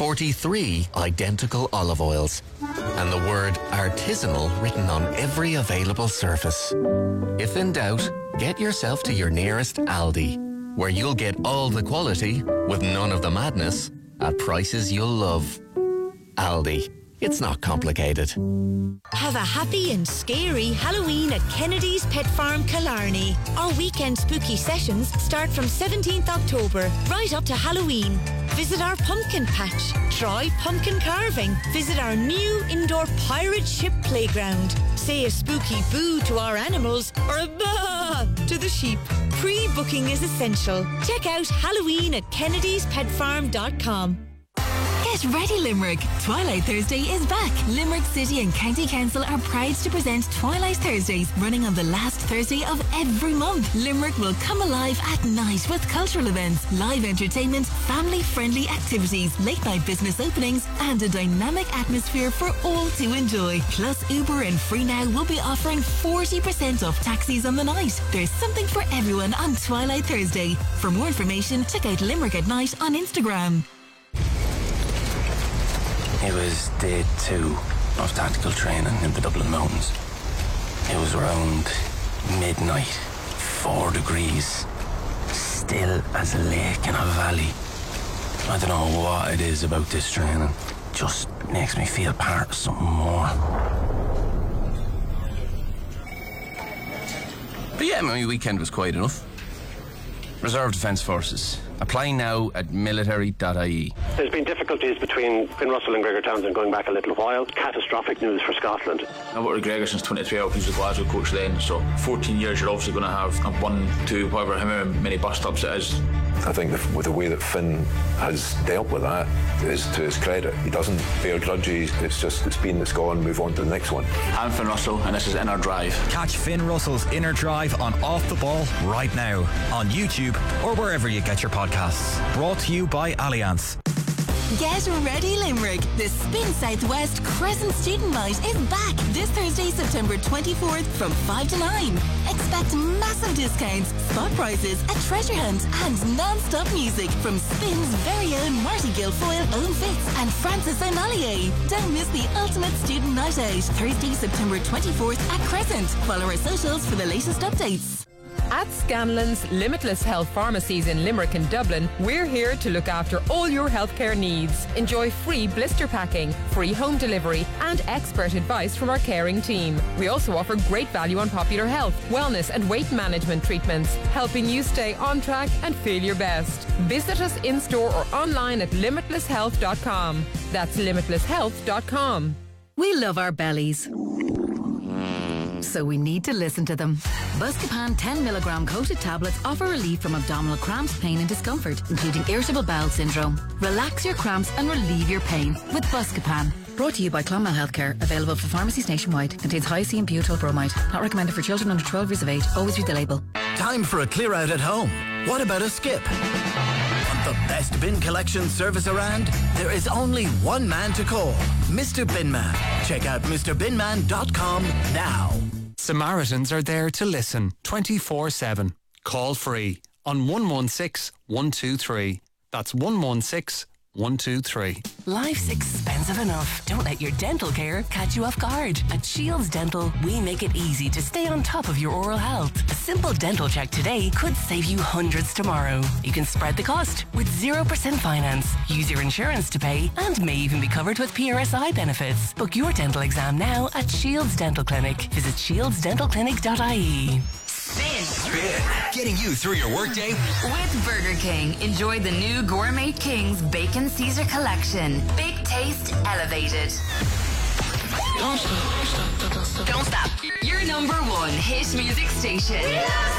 43 identical olive oils, and the word artisanal written on every available surface. If in doubt, get yourself to your nearest Aldi, where you'll get all the quality with none of the madness at prices you'll love. Aldi. It's not complicated. Have a happy and scary Halloween at Kennedy's Pet Farm, Killarney. Our weekend spooky sessions start from 17th October, right up to Halloween. Visit our pumpkin patch, try pumpkin carving, visit our new indoor pirate ship playground, say a spooky boo to our animals or a bah to the sheep. Pre-booking is essential. Check out Halloween at kennedyspetfarm.com. Get ready, Limerick! Twilight Thursday is back. Limerick City and County Council are proud to present Twilight Thursdays, running on the last Thursday of every month. Limerick will come alive at night with cultural events, live entertainment, family-friendly activities, late-night business openings, and a dynamic atmosphere for all to enjoy. Plus, Uber and Free Now will be offering 40% off taxis on the night. There's something for everyone on Twilight Thursday. For more information, check out Limerick at Night on Instagram. It was day 2 of tactical training in the Dublin Mountains. It was around midnight, 4 degrees, still as a lake in a valley. I don't know what it is about this training. Just makes me feel part of something more. But yeah, my weekend was quiet enough. Reserve Defence Forces. Apply now at military.ie. There's been difficulties between Finn Russell and Gregor Townsend going back a little while. Catastrophic news for Scotland. I've worked with Gregor since 23 hours. He was a Glasgow coach then, so 14 years you're obviously going to have a 1, 2, however many bus stops it is. I think with the way that Finn has dealt with that is to his credit. He doesn't bear grudges. It's been, it's gone, move on to the next one. I'm Finn Russell and this is Inner Drive. Catch Finn Russell's Inner Drive on Off the Ball right now on YouTube or wherever you get your podcasts. Brought to you by Allianz. Get ready, Limerick! The Spin Southwest Crescent Student Night is back this Thursday, September 24th from 5 to 9. Expect massive discounts, spot prices, a treasure hunt, and non-stop music from Spin's very own Marty Guilfoyle, Owen Fitz, and Francis O'Malley. Don't miss the ultimate student night out, Thursday, September 24th at Crescent. Follow our socials for the latest updates. At Scanlon's Limitless Health Pharmacies in Limerick and Dublin, we're here to look after all your healthcare needs. Enjoy free blister packing, free home delivery, and expert advice from our caring team. We also offer great value on popular health, wellness, and weight management treatments, helping you stay on track and feel your best. Visit us in store or online at limitlesshealth.com. That's limitlesshealth.com. We love our bellies, so we need to listen to them. Buscopan 10mg coated tablets offer relief from abdominal cramps, pain and discomfort, including irritable bowel syndrome. Relax your cramps and relieve your pain with Buscopan. Brought to you by Clonmel Healthcare. Available for pharmacies nationwide. Contains hyoscine butyl bromide. Not recommended for children under 12 years of age. Always read the label. Time for a clear out at home. What about a skip? Want the best bin collection service around? There is only one man to call. Mr. Binman. Check out MrBinman.com now. Samaritans are there to listen 24/7. Call free on 116 123. That's 116 123. Life's expensive enough. Don't let your dental care catch you off guard. At Shields Dental, we make it easy to stay on top of your oral health. A simple dental check today could save you hundreds tomorrow. You can spread the cost with 0% finance, use your insurance to pay, and may even be covered with PRSI benefits. Book your dental exam now at Shields Dental Clinic. Visit shieldsdentalclinic.ie. Spin. Getting you through your workday with Burger King. Enjoy the new Gourmet Kings Bacon Caesar Collection. Big taste elevated. Don't stop. Your number one hit music station.